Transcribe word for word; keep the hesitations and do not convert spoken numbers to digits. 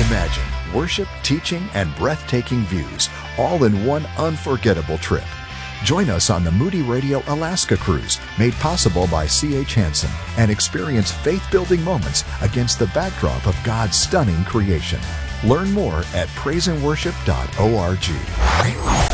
Imagine worship, teaching, and breathtaking views all in one unforgettable trip. Join us on the Moody Radio Alaska Cruise, made possible by C H Hansen, and experience faith-building moments against the backdrop of God's stunning creation. Learn more at praise and worship dot org.